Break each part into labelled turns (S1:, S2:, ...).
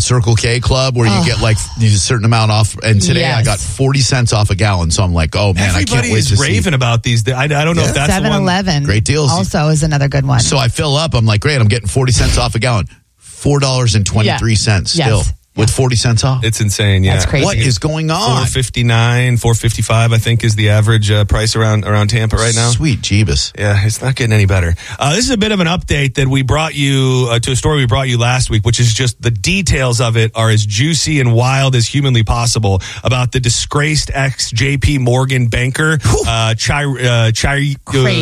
S1: that Circle K club where you get like a certain amount off. And today I got 40 cents off a gallon. So I'm like, oh man,
S2: everybody
S1: I can't wait to see.
S2: Everybody is raving about these. I don't know if that's
S3: 7-Eleven.
S1: Great deals.
S3: Also is another good one.
S1: So I fill up. I'm like, great. I'm getting 40 cents off a gallon. $4.23 still.
S3: Yes.
S1: With 40 cents off.
S2: It's insane, yeah.
S3: That's crazy.
S1: What is going on?
S2: $4.59, $4.55, I think, is the average price around Tampa right now.
S1: Sweet Jeebus.
S2: Yeah, it's not getting any better. This is a bit of an update that we brought you to a story we brought you last week, which is just the details of it are as juicy and wild as humanly possible about the disgraced ex-JP Morgan banker, Chirayu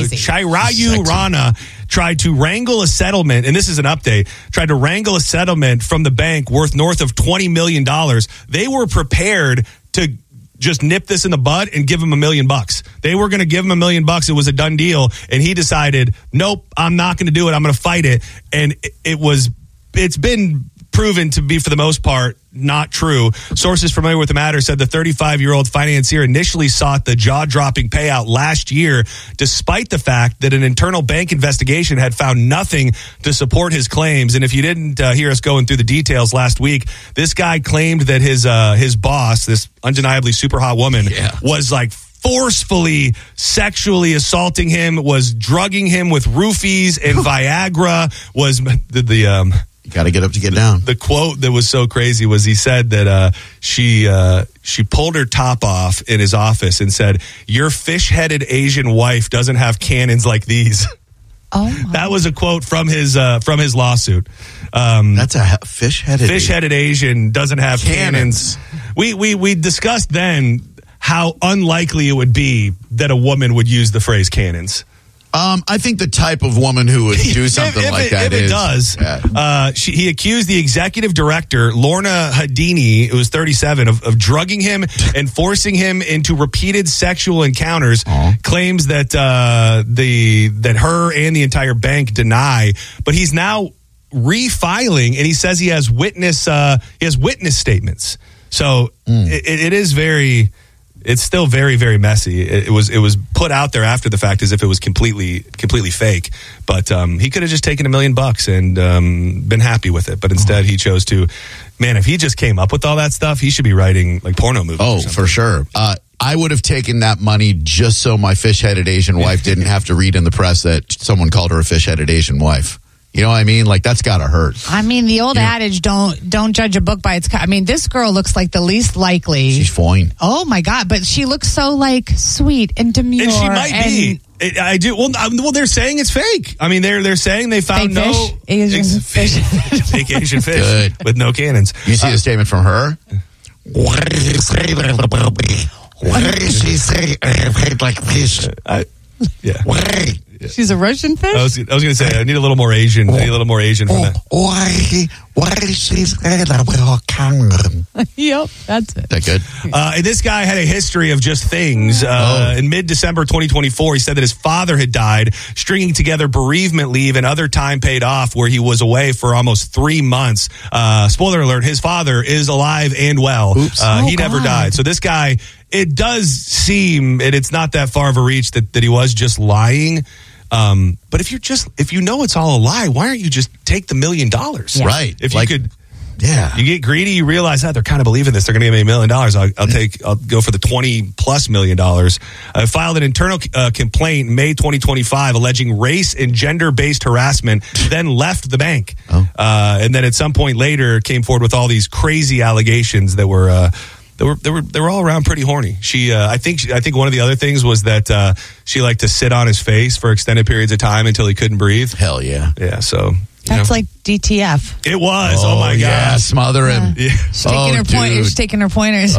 S2: Rana. Tried to wrangle a settlement, and this is an update, tried to wrangle a settlement from the bank worth north of $20 million. They were prepared to just nip this in the bud and give him $1 million. They were going to give him $1 million. It was a done deal. And he decided, nope, I'm not going to do it. I'm going to fight it. And it's been proven to be, for the most part, not true. Sources familiar with the matter said the 35-year-old financier initially sought the jaw-dropping payout last year, despite the fact that an internal bank investigation had found nothing to support his claims. And if you didn't hear us going through the details last week, this guy claimed that his boss, this undeniably super hot woman, was like forcefully sexually assaulting him, was drugging him with roofies and Viagra, was
S1: You got to get up to get down.
S2: The quote that was so crazy was he said that she pulled her top off in his office and said, "Your fish-headed Asian wife doesn't have cannons like these."
S3: Oh,
S2: that was a quote from his lawsuit.
S1: That's a fish-headed
S2: Asian doesn't have cannons. We discussed then how unlikely it would be that a woman would use the phrase cannons.
S1: I think the type of woman who would do something like that
S2: if
S1: is.
S2: it does. He accused the executive director, Lorna Hadini, who was 37, of drugging him and forcing him into repeated sexual encounters. Claims that that her and the entire bank deny, but he's now refiling, and he says he has witness statements. So it is very. It's still very, very messy. It was put out there after the fact as if it was completely fake. But he could have just taken $1 million and been happy with it. But instead, he chose to. Man, if he just came up with all that stuff, he should be writing like porno movies.
S1: Oh, for sure. I would have taken that money just so my fish-headed Asian wife didn't have to read in the press that someone called her a fish-headed Asian wife. You know what I mean? Like, that's got to hurt.
S3: I mean, the old adage, don't judge a book by its cover. I mean, this girl looks like the least likely.
S1: She's fine.
S3: Oh, my God. But she looks so, like, sweet and demure.
S2: And she might be. I do. Well, they're saying it's fake. I mean, they're saying they found
S3: fake
S2: no...
S3: Asian fish.
S2: Fake Asian fish.
S1: Good.
S2: With no cannons.
S1: You see the statement from her?
S4: What did you say about me? What did she say like fish?
S2: Yeah.
S4: Why?
S3: She's a Russian fish?
S2: I was going to say, I need a little more Asian. I need a little more Asian from that.
S4: Why did she say that with her Cameron?
S3: Yep, that's it.
S1: That good?
S2: And this guy had a history of just things. In mid-December 2024, he said that his father had died, stringing together bereavement leave and other time paid off where he was away for almost 3 months. Spoiler alert, his father is alive and well. He never died. So this guy, it does seem, and it's not that far of a reach that he was just lying. But if you know it's all a lie, why aren't you just take the $1 million?
S1: Yeah. Right.
S2: If you could,
S1: you
S2: get greedy, you realize that they're kind of believing this. They're going to give me $1 million. I'll go for the $20+ million. I filed an internal complaint in May 2025 alleging race and gender-based harassment, then left the bank. And then at some point later came forward with all these crazy allegations that were, They were all around pretty horny. She, I think one of the other things was that she liked to sit on his face for extended periods of time until he couldn't breathe.
S1: Hell yeah,
S2: yeah. So
S3: that's like DTF.
S2: It was. Oh my god.
S1: Yeah, smother him.
S2: Yeah.
S3: She's taking her pointers. She's taking her pointers.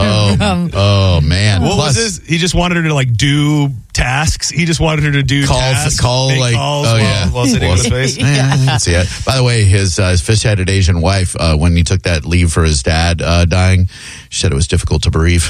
S1: Oh man.
S2: What was this? He just wanted her to like do tasks. He just wanted her to do tasks.
S1: Call like
S2: calls while sitting on his face.
S1: Yeah, I can see it. By the way, his fish-headed Asian wife, when he took that leave for his dad dying, she said it was difficult to bereave.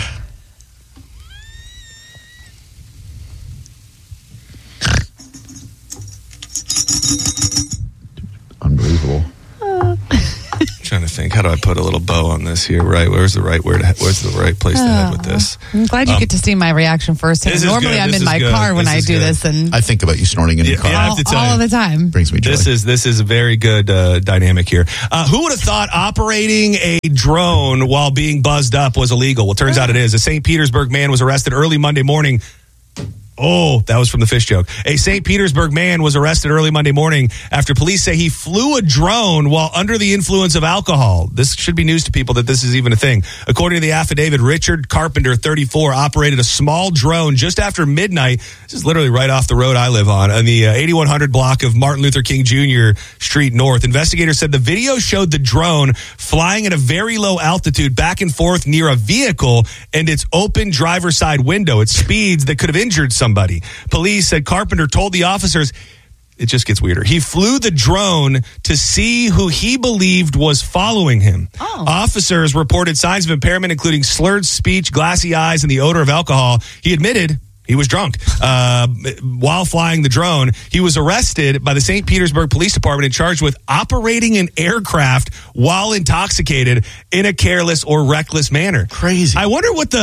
S2: Unbelievable. Trying to think. how do I put a little bow on this here? Right, where's the right place to head with this?
S3: I'm glad you get to see my reaction first. Normally, I'm in my car when I do this, and
S1: I think about you snorting in your car
S3: all the time.
S1: Brings me joy.
S2: This is a very good dynamic here. Who would have thought operating a drone while being buzzed up was illegal? Well, turns out it is. A St. Petersburg man was arrested early Monday morning. Oh, that was from the fish joke. A St. Petersburg man was arrested early Monday morning after police say he flew a drone while under the influence of alcohol. This should be news to people that this is even a thing. According to the affidavit, Richard Carpenter, 34, operated a small drone just after midnight. This is literally right off the road I live on the 8100 block of Martin Luther King Jr. Street North. Investigators said the video showed the drone flying at a very low altitude back and forth near a vehicle and its open driver's side window at speeds that could have injured somebody. Police said Carpenter told the officers, it just gets weirder. He flew the drone to see who he believed was following him. Officers reported signs of impairment, including slurred speech, glassy eyes, and the odor of alcohol. He admitted he was drunk while flying the drone. He was arrested by the St. Petersburg Police Department and charged with operating an aircraft while intoxicated in a careless or reckless manner.
S1: Crazy.
S2: I wonder what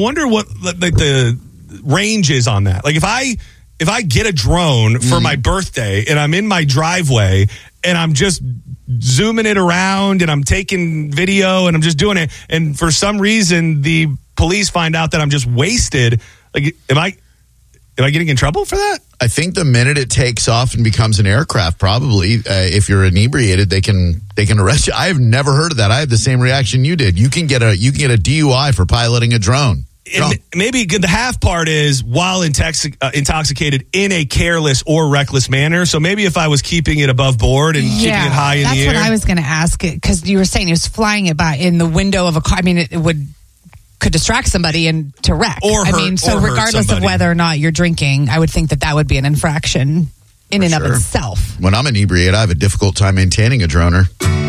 S2: the range is on that. Like if I get a drone for my birthday and I'm in my driveway and I'm just zooming it around and I'm taking video and I'm just doing it, and for some reason the police find out that I'm just wasted, like am I getting in trouble for that?
S1: I think the minute it takes off and becomes an aircraft, probably if you're inebriated, they can arrest you. I have never heard of that. I had the same reaction you did. You can get a DUI for piloting a drone.
S2: Maybe the half part is while intoxicated in a careless or reckless manner. So maybe if I was keeping it above board and keeping it high in the air.
S3: That's what I was going to ask, because you were saying he was flying it by in the window of a car. I mean, it could distract somebody and to wreck. So regardless of whether or not you're drinking, I would think that would be an infraction in and of itself.
S1: When I'm inebriated, I have a difficult time maintaining a droner.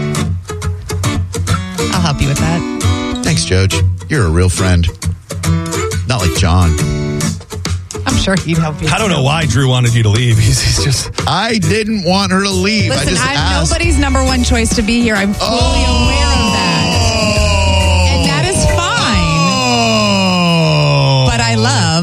S3: I'll help you with that.
S1: Thanks, Joj. You're a real friend. Not like John.
S3: I'm sure he'd help you.
S2: I don't know why Drew wanted you to leave. He's just...
S1: I didn't want her to leave.
S3: Listen,
S1: I just
S3: I'm
S1: asked.
S3: Nobody's number one choice to be here. I'm fully aware of that. And that is fine. But I love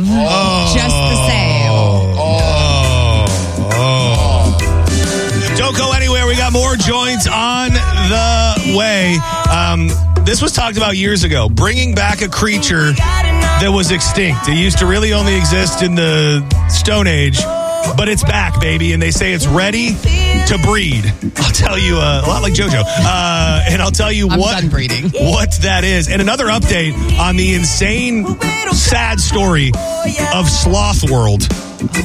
S3: just the same.
S2: Don't go anywhere. We got more joints on the way. This was talked about years ago. Bringing back a creature that was extinct. It used to really only exist in the Stone Age, but it's back, baby, and they say it's ready to breed. I'll tell you, a lot like JoJo, and I'll tell you
S3: I'm done breeding.
S2: What that is. And another update on the insane, sad story of Sloth World.